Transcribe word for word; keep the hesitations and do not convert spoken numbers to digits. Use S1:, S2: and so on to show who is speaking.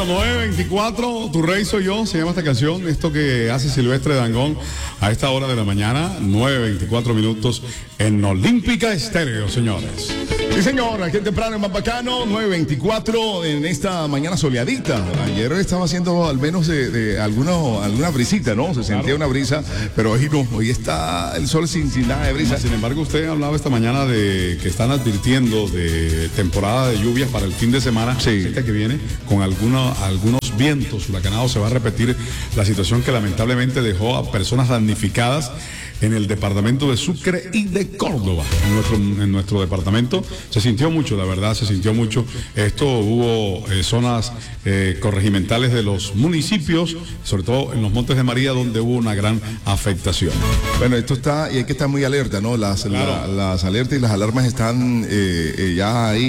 S1: Bueno, nueve veinticuatro, Tu Rey Soy Yo, se llama esta canción, esto que hace Silvestre Dangond a esta hora de la mañana, nueve veinticuatro minutos en Olímpica Estéreo, señores.
S2: Sí, señor, aquí temprano en más bacano, nueve veinticuatro en esta mañana soleadita. Ayer estaba haciendo al menos de, de alguna, alguna brisita, ¿no? Se sentía una brisa, pero hoy no, hoy está el sol sin, sin nada de brisa.
S1: Sin embargo, usted hablaba esta mañana de que están advirtiendo de temporada de lluvias para el fin de semana,
S2: sí,
S1: este que viene, con algunos, algunos vientos huracanados. Se va a repetir la situación que lamentablemente dejó a personas damnificadas en el departamento de Sucre y de Córdoba. En nuestro, en nuestro departamento se sintió mucho, la verdad, se sintió mucho. Esto hubo eh, zonas eh, corregimentales de los municipios, sobre todo en los Montes de María, donde hubo una gran afectación.
S2: Bueno, esto está, y hay que estar muy alerta, ¿no? Las, claro. la, las alertas y las alarmas están eh, eh, ya ahí